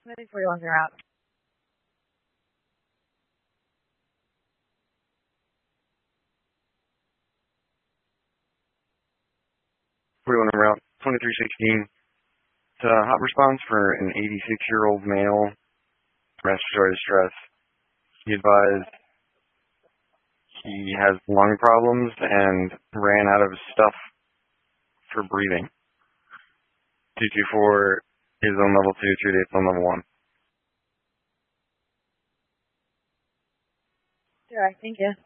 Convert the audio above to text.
Moving 41's en route. 41 en route, 2316. It's a hot response for an 86-year-old male, respiratory distress. He advised he has lung problems and ran out of stuff for breathing. 224 is on level 2, 38's on level 1. Sure, thank you.